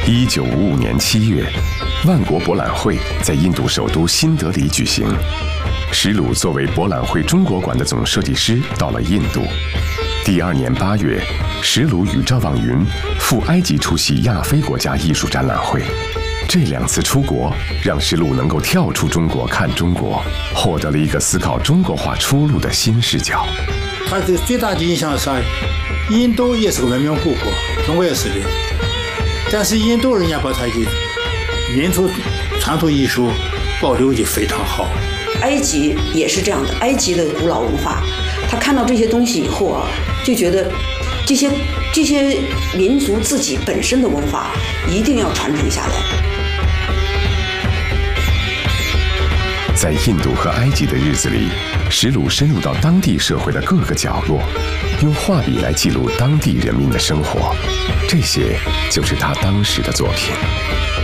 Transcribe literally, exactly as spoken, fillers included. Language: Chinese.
一九五五年七月，万国博览会在印度首都新德里举行。石鲁作为博览会中国馆的总设计师到了印度。第二年八月，石鲁与赵望云赴埃及出席亚非国家艺术展览会。这两次出国，让石鲁能够跳出中国看中国，获得了一个思考中国化出路的新视角。 他的最大的影响是，印度也是个文明古国，中国也是的。但是印度人家把他的民族传统艺术保留的非常好。 埃及也是这样的，埃及的古老文化，他看到这些东西以后啊，就觉得这些这些民族自己本身的文化一定要传承下来。 在印度和埃及的日子里，石鲁深入到当地社会的各个角落，用画笔来记录当地人民的生活，这些就是他当时的作品。